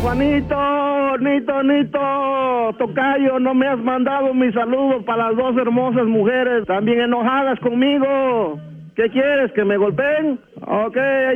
Juanito, Nito, tocayo, no me has mandado mi saludo para las dos hermosas mujeres, también enojadas conmigo. ¿Qué quieres, que me golpeen? Ok.